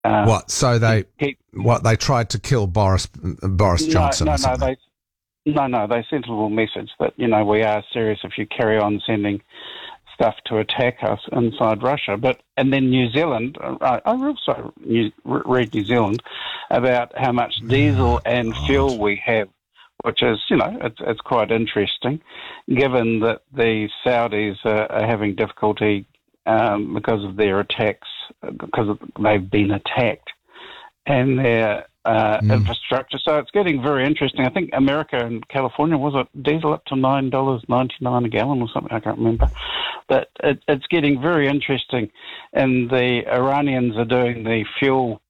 What? So they keep, they tried to kill Boris Johnson or something? They sent a little message that, we are serious if you carry on sending stuff to attack us inside Russia. And then New Zealand, I also read New Zealand about how much diesel and fuel we have, which is, it's quite interesting, given that the Saudis are having difficulty because of their attacks, because they've been attacked, and their infrastructure. So it's getting very interesting. I think America and California, was it diesel up to $9.99 a gallon or something? I can't remember. But it's getting very interesting. And the Iranians are doing the fuel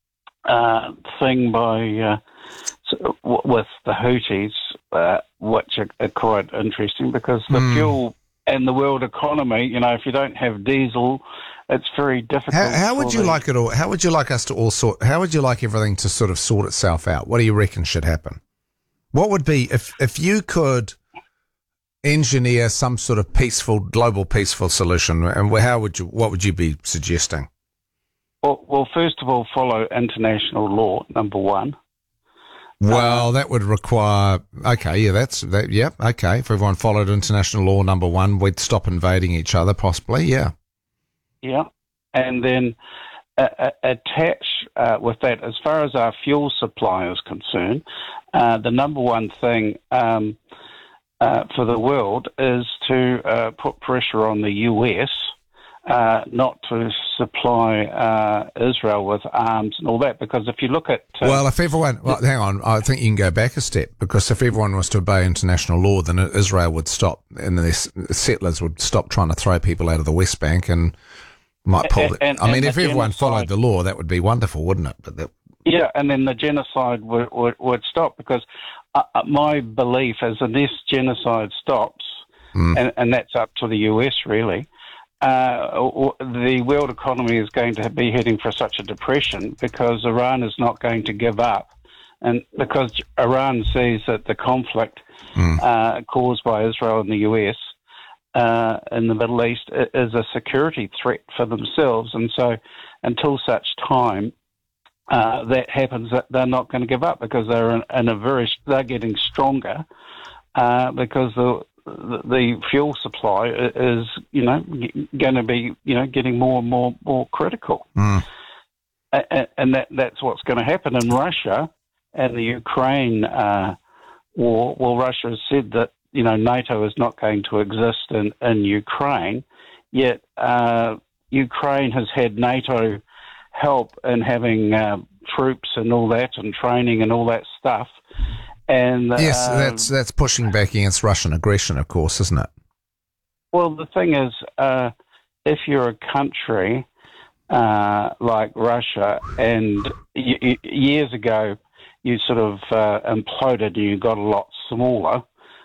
thing by with the Houthis, which are quite interesting, because the fuel and the world economy, if you don't have diesel, it's very difficult. How would you like it all? How would you like us to all sort? How would you like everything to sort of sort itself out? What do you reckon should happen? What would be if you could engineer some sort of global peaceful solution? And what would you be suggesting? Well, first of all, follow international law. Number one. Well, that would require, okay, okay. If everyone followed international law, number one, we'd stop invading each other, possibly, yeah. Yeah, and then attach with that, as far as our fuel supply is concerned, the number one thing for the world is to put pressure on the US not to supply Israel with arms and all that, because if you look at... hang on, I think you can go back a step, because if everyone was to obey international law, then Israel would stop, and the settlers would stop trying to throw people out of the West Bank and might pull it. If everyone followed the law, that would be wonderful, wouldn't it? Yeah, and then the genocide would stop, because my belief is that this genocide stops, and that's up to the US, really, the world economy is going to be heading for such a depression, because Iran is not going to give up, and because Iran sees that the conflict caused by Israel and the US in the Middle East is a security threat for themselves, and so until such time that happens, they're not going to give up, because they're they're getting stronger because the fuel supply is, going to be, getting more and more critical. And that's what's going to happen in Russia and the Ukraine war. Well, Russia has said that, NATO is not going to exist in Ukraine, yet Ukraine has had NATO help in having troops and all that, and training and all that stuff. And yes, that's pushing back against Russian aggression, of course, isn't it? Well, the thing is, if you're a country like Russia, and years ago you sort of imploded, and you got a lot smaller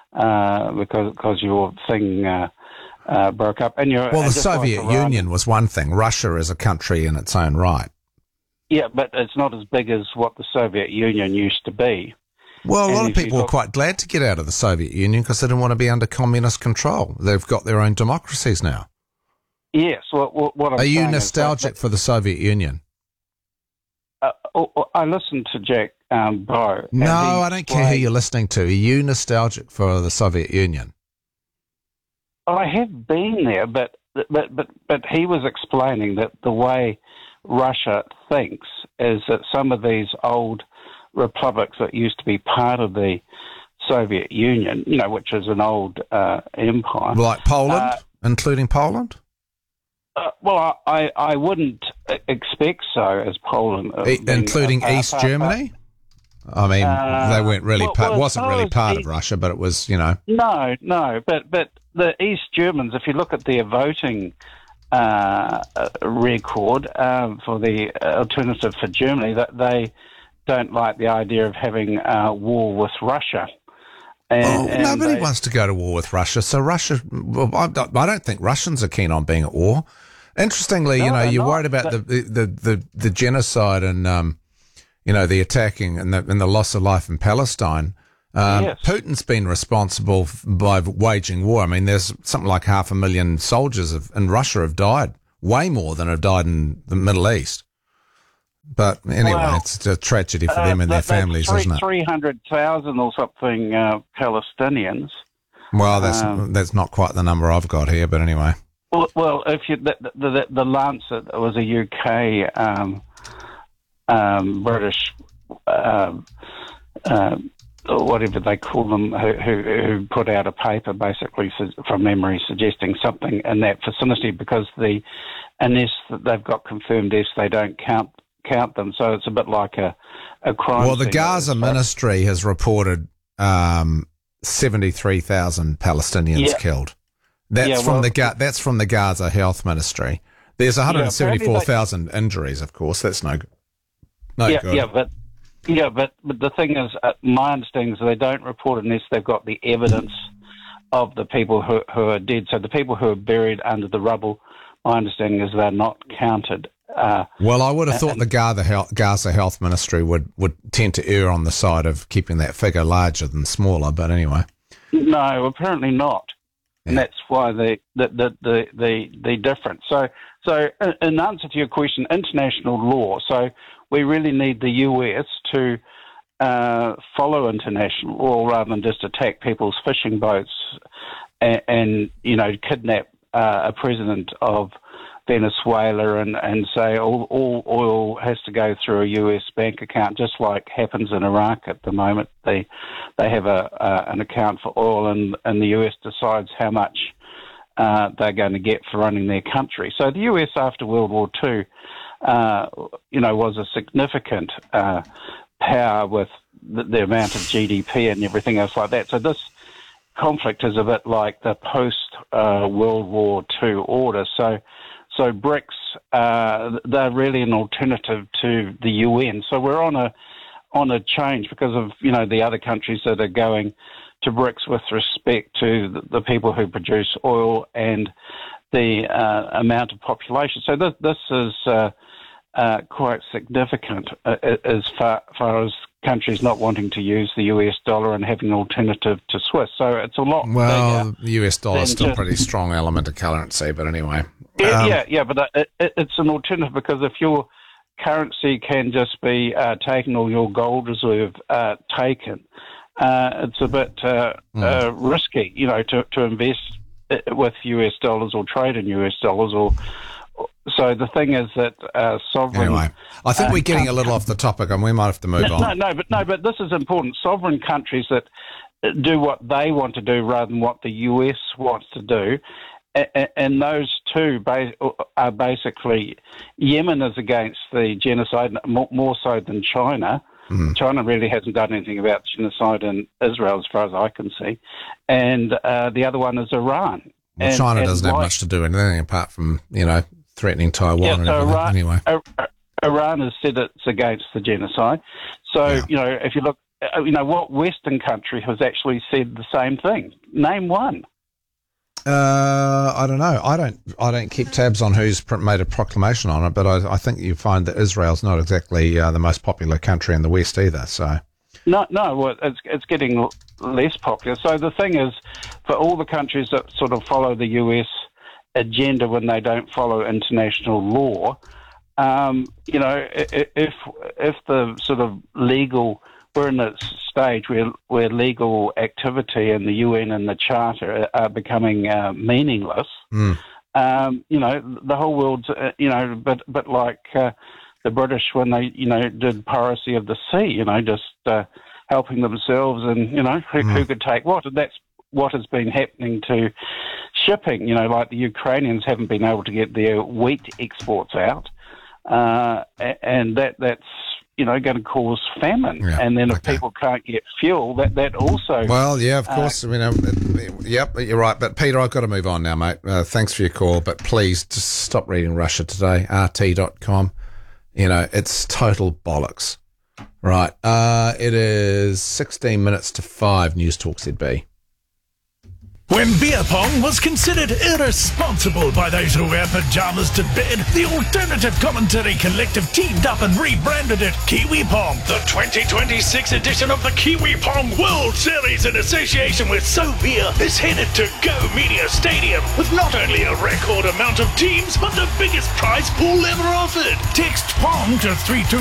because your thing broke up. And the Soviet Union was one thing. Russia is a country in its own right. Yeah, but it's not as big as what the Soviet Union used to be. Well, a lot of people were quite glad to get out of the Soviet Union because they didn't want to be under communist control. They've got their own democracies now. Yes. What I'm Are you nostalgic for the Soviet Union? I listened to Jack Bowe. No, I don't care who you're listening to. Are you nostalgic for the Soviet Union? I have been there, but he was explaining that the way Russia thinks is that some of these old republics that used to be part of the Soviet Union, which is an old empire. Like Poland, including Poland? Well, I wouldn't expect so, as Poland. Including East Germany? I mean, they weren't really wasn't really part of Russia, but it was, No, but the East Germans, if you look at their voting record for the alternative for Germany, that they don't like the idea of having war with Russia. And nobody wants to go to war with Russia. So Russia, I don't think Russians are keen on being at war. Interestingly, you're worried about the genocide and the attacking and the loss of life in Palestine. Yes. Putin's been responsible by waging war. I mean, there's something like 500,000 soldiers in Russia have died, way more than have died in the Middle East. But anyway, Well, it's a tragedy for them and their families, isn't it? 300,000 or something Palestinians. Well, that's not quite the number I've got here, but anyway. Well, if you the Lancet was a UK British whatever they call them, who put out a paper basically from memory suggesting something in that vicinity, because unless they've got confirmed deaths, they don't count them. So it's a bit like a crime. Well, the Gaza Ministry has reported 73,000 Palestinians killed. That's from the Gaza Health Ministry. There's 174,000 injuries, of course. That's no good. But the thing is, my understanding is they don't report unless they've got the evidence of the people who are dead. So the people who are buried under the rubble, my understanding is they're not counted. Well, I would have thought the Gaza Health Ministry would tend to err on the side of keeping that figure larger than smaller, but anyway. No, apparently not. Yeah. And that's why the difference. So in answer to your question, international law. So we really need the US to follow international law rather than just attack people's fishing boats and kidnap a president of Venezuela and say all oil has to go through a US bank account, just like happens in Iraq at the moment. They have an account for oil, and the US decides how much they're going to get for running their country. So the US after World War II, was a significant power with the amount of GDP and everything else like that. So this conflict is a bit like the post World War II order. So BRICS, they're really an alternative to the UN. So we're on a change because of the other countries that are going to BRICS with respect to the people who produce oil and the amount of population. So this is quite significant as far as countries not wanting to use the US dollar and having an alternative to Swiss. So it's a lot bigger. The US dollar is still a pretty strong element of currency, but anyway. But it's an alternative, because if your currency can just be taken or your gold reserve taken, it's a bit risky, to invest with US dollars or trade in US dollars or. So the thing is that sovereign. Anyway, I think we're getting a little off the topic, and we might have to move on. But this is important. Sovereign countries that do what they want to do rather than what the US wants to do, and those two are basically, Yemen is against the genocide more so than China. Mm. China really hasn't done anything about genocide in Israel, as far as I can see, and the other one is Iran. Well, China doesn't have much to do with anything apart from threatening Taiwan and everything. Anyway, Iran has said it's against the genocide. So, if you look, what Western country has actually said the same thing? Name one. I don't know. I don't keep tabs on who's made a proclamation on it, but I think you find that Israel's not exactly the most popular country in the West either. So. No. Well, it's getting less popular. So the thing is, for all the countries that sort of follow the US agenda when they don't follow international law, if the sort of legal, we're in a stage where legal activity in the UN and the Charter are becoming meaningless. Mm. The whole world's, but like the British when they, did piracy of the sea, just helping themselves and, who could take what. And that's what has been happening to shipping. Like the Ukrainians haven't been able to get their wheat exports out. And that's, going to cause famine. Yeah, and then if people can't get fuel, that also... Well, yeah, of course. Yep, you're right. But Peter, I've got to move on now, mate. Thanks for your call, but please just stop reading Russia Today, RT.com. It's total bollocks. Right. It is 16 minutes to 5, News Talk ZB. When beer pong was considered irresponsible by those who wear pajamas to bed, the Alternative Commentary Collective teamed up and rebranded it Kiwi Pong. The 2026 edition of the Kiwi Pong World Series in association with So Beer is headed to Go Media Stadium with not only a record amount of teams, but the biggest prize pool ever offered. Text PONG to 32